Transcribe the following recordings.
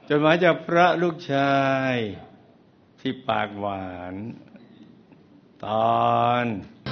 จดหมายจากพระลูกชายที่ปากหวานตอน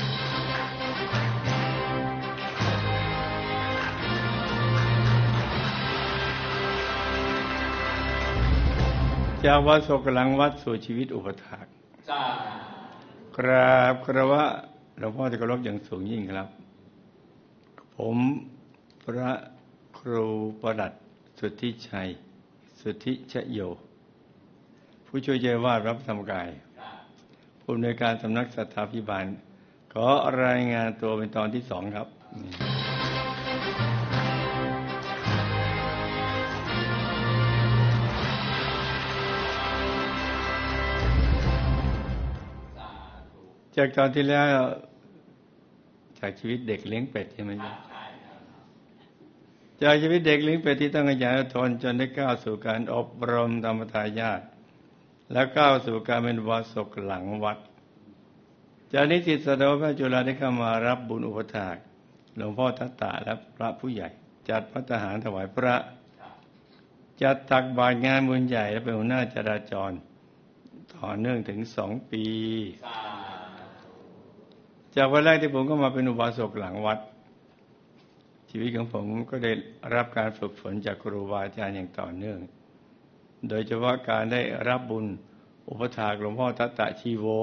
จากวัดโศกหลังวัดสู่ชีวิตอุปถากกราบคารวะหลวงพ่อที่เคารพอย่างสูงยิ่งครับผมพระครูประหลัดสุทธิชัยสุทธิชโยผู้ช่วยเจ้าวาดวัดพระธรรมกายผู้อำนวยการสำนักสัทธาภิบาลขอรายงานตัวเป็นตอนที่2ครับจากตอนที่แล้วจากชีวิตเด็กเลี้ยงเป็ดใช่ไหมครับจากชีวิตเด็กเลี้ยงเป็ดที่ต้องขยันอดทนจนได้ก้าวสู่การอบรมธรรมทายาทและก้าวสู่การเป็นอุบาสกหลังวัดจากนิสิตสัตวแพทย์จุฬาได้เข้ามารับบุญอุปถากหลวงพ่อทัตตะและพระผู้ใหญ่จัดภัตตาหารถวายพระจัดตักบาตรงานบุญใหญ่และเป็นหัวหน้าจราจรต่อเนื่องถึง2 ปีจากวันแรกที่ผมก็มาเป็นอุบาสกหลังวัดชีวิตของผมก็ได้รับการฝึกฝนจากครูบาอาจารย์อย่างต่อเนื่องโดยเฉพาะการได้รับบุญอุปถากหลวงพ่อทัตตะชีโว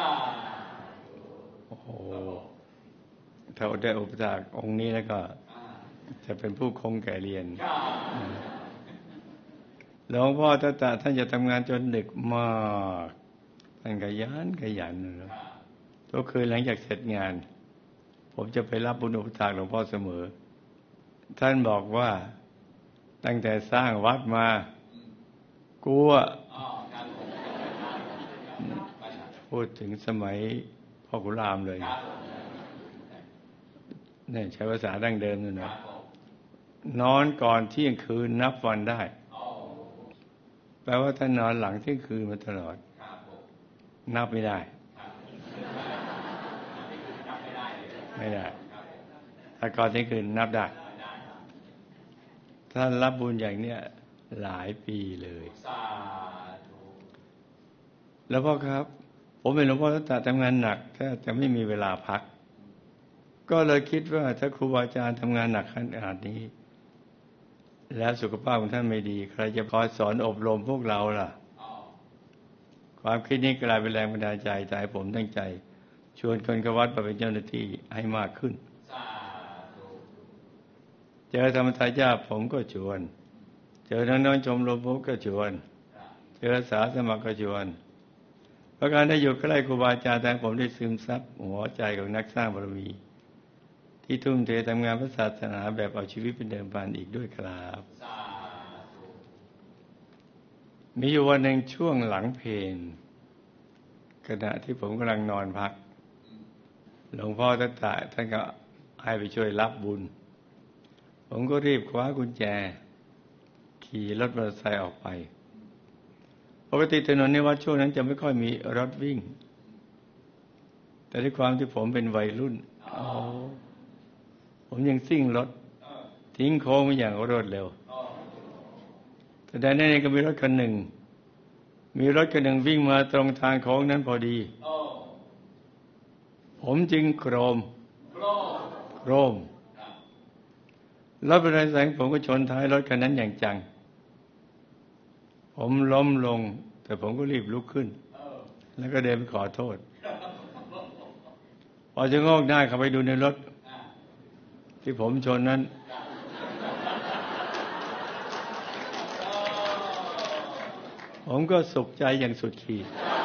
โอ้โหถ้าได้อุปถากองค์นี้แล้วก็จะเป็นผู้คงแก่เรียนหลวงพ่อทัตตะท่านจะทำงานจนดึกมากท่านขยันนะทุกคืนหลังจากเสร็จงานผมจะไปรับบุญอุปถากหลวงพ่อเสมอท่านบอกว่าตั้งแต่สร้างวัดมากลัวพูดถึงสมัยพ่อขุนรามเลยนี่ใช้ภาษาดั้งเดิมนู่นนะนอนก่อนเที่ยงคืนนับวันได้แปลว่าท่านนอนหลังเที่ยงคืนมาตลอดนับไม่ได้ถ้าก่อนเที่ยงคืนนับได้ท่านรับบุญอย่างเนี้ยหลายปีเลยแล้วพ่อครับผมเป็นหลวงพ่อทัตตะทำงานหนักแทบจะไม่มีเวลาพักก็เลยคิดว่าถ้าครูบาอาจารย์ทำงานหนักขนาดนี้แล้วสุขภาพของท่านไม่ดีใครจะคอยสอนอบรมพวกเราล่ะความคิดนี้กลายเป็นแรงบันดาลใจให้ผมตั้งใจชวนคนเข้าวัดมาเป็นเจ้าหน้าที่ให้มากขึ้นเจอธรรมทายาทผมก็ชวนเจอน้องๆชมรมผมก็ชวนเจออาสาสมัครก็ชวนเพราะการได้อยู่ใกล้ครูบาอาจารย์ทำให้ผมได้ซึมซับหัวใจของนักสร้างบารมีที่ทุ่มเททำงานพระศาสนาแบบเอาชีวิตเป็นเดิมพันอีกด้วยครับมีอยู่วันหนึ่งช่วงหลังเพลขณะที่ผมกำลังนอนพักหลวงพ่อทัตตะท่านก็ให้ไปช่วยรับบุญผมก็รีบคว้ากุญแจขี่รถมอเตอร์ไซค์ออกไปปกติถนนในวัดช่วงนั้นจะไม่ค่อยมีรถวิ่งแต่ด้วยความที่ผมเป็นวัยรุ่นผมยังซิ่งรถทิ้งโค้งอย่างรวดเร็วแต่ในนั้นก็มีรถคันหนึ่งวิ่งมาตรงทางโค้งนั้นพอดีผมจึงโครมรถมอเตอร์ไซค์ผมก็ชนท้ายรถคันนั้นอย่างจังผมล้มลงแต่ผมก็รีบลุกขึ้นแล้วก็เดินไปขอโทษพอจะงอกหน้าเข้าไปดูในรถที่ผมชนนั้นผมก็สุขใจอย่างสุดขีด